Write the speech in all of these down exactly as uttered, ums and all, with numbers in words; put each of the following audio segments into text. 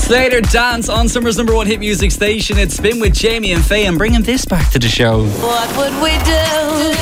Slater Dance on Summer's number one hit music station. It's Spin with Jamie and Faye, and bringing this back to the show. What would we do?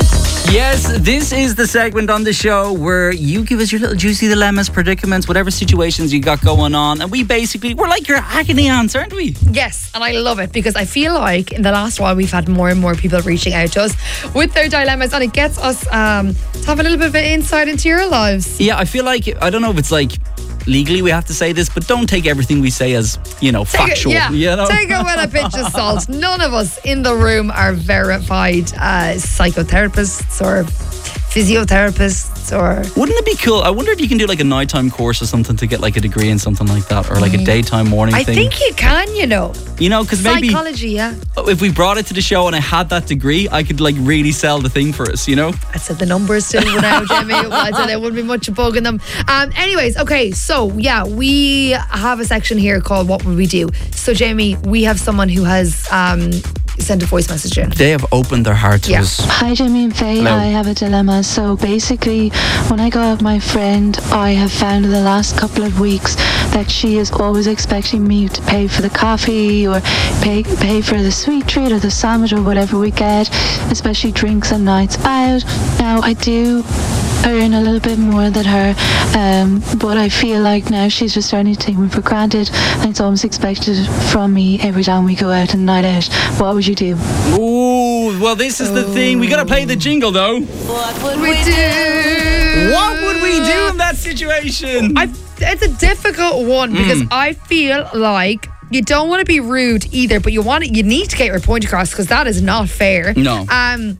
Yes, this is the segment on the show where you give us your little juicy dilemmas, predicaments, whatever situations you got going on, and we basically, we're like your agony aunts, aren't we? Yes, and I love it because I feel like in the last while we've had more and more people reaching out to us with their dilemmas, and it gets us um, to have a little bit of an insight into your lives. Yeah, I feel like, I don't know if it's like legally we have to say this, but don't take everything we say as, you know, Take factual. It, yeah, you know? take it with a pinch of salt. None of us in the room are verified uh, psychotherapists or physiotherapists or... Wouldn't it be cool? I wonder if you can do like a nighttime course or something to get like a degree in something like that, or like a daytime morning I thing. think you can, you know. You know, because maybe Psychology, yeah. if we brought it to the show and I had that degree, I could like really sell the thing for us, you know? I said the numbers still went out, Jamie. I said there wouldn't be much bug in them. Um, anyways, okay, so yeah, we have a section here called What Would We Do? So, Jamie, we have someone who has um, sent a voice message in. They have opened their heart to Yeah. us. Hi Jamie and Faye, Hello. I have a dilemma. So basically, when I go out with my friend, I have found in the last couple of weeks that she is always expecting me to pay for the coffee or pay pay for the sweet treat or the sandwich or whatever we get, especially drinks and nights out. Now I do earn a little bit more than her, um, but I feel like now she's just starting to take me for granted, and it's almost expected from me every time we go out and night out. What would you do? Ooh, well, this is the thing. We gotta play the jingle though. What would We we do. do? What would we do in that situation? I, it's a difficult one because Mm. I feel like you don't want to be rude either, but you want it, you need to get your point across because that is not fair. No. Um,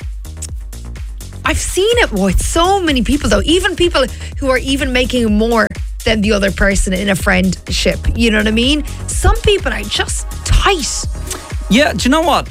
I've seen it with so many people though, even people who are even making more than the other person in a friendship. You know what I mean? Some people are just tight. Yeah, do you know what?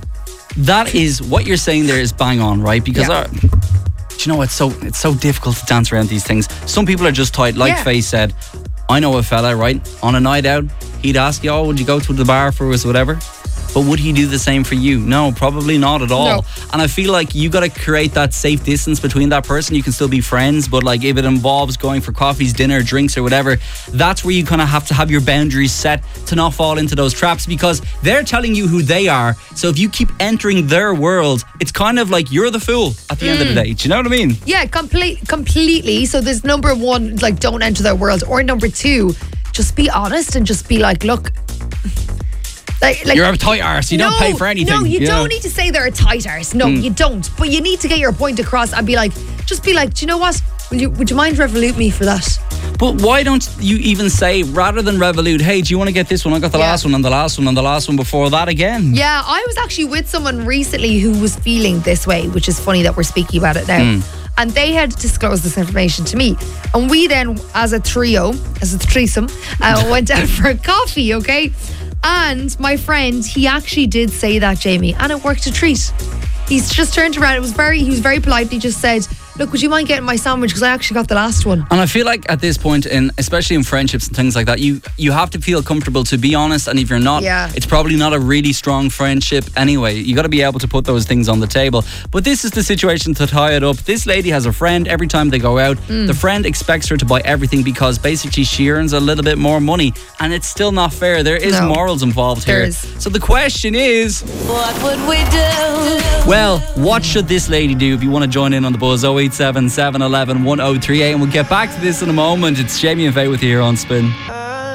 That is what you're saying there is bang on, right? Because Yeah. our, do you know it's so it's so difficult to dance around these things. Some people are just tight, like Yeah. Faye said. I know a fella, right? On a night out, he'd ask you, "Oh, would you go to the bar for us, whatever?" But would he do the same for you? No, probably not at all. No. And I feel like you got to create that safe distance between that person. You can still be friends, but like if it involves going for coffees, dinner, drinks or whatever, that's where you kind of have to have your boundaries set to not fall into those traps, because they're telling you who they are. So if you keep entering their world, it's kind of like you're the fool at the end of the day. Do you know what I mean? Yeah, complete, completely. So there's number one, like don't enter their world, or number two, just be honest and just be like, look, like, like You're a tight arse. You don't pay for anything. No, you Yeah. don't need to say they're a tight arse. No, you don't. But you need to get your point across and be like, just be like, do you know what? Will you, would you mind Revolut me for that? But why don't you even say, rather than Revolut, hey, do you want to get this one? I got the Yeah. last one and the last one and the last one before that again. Yeah, I was actually with someone recently who was feeling this way, which is funny that we're speaking about it now. And they had disclosed this information to me. And we then, as a trio, as a threesome, uh, went out for a coffee, okay? And my friend, he actually did say that, Jamie, and it worked a treat. He's just turned around. It was very, he was very polite. He just said, look, would you mind getting my sandwich? Because I actually got the last one. And I feel like at this point, in especially in friendships and things like that, you you have to feel comfortable to be honest. And if you're not, Yeah. it's probably not a really strong friendship anyway. You got to be able to put those things on the table. But this is the situation to tie it up. This lady has a friend. Every time they go out, Mm. the friend expects her to buy everything because basically she earns a little bit more money. And it's still not fair. There is No. morals involved There here. is. So the question is, What would we do? well, what should this lady do? If you want to join in on the buzz, oh eight seven, seven one one, one oh three eight, and we'll get back to this in a moment. It's Jamie and Faye with you here on Spin.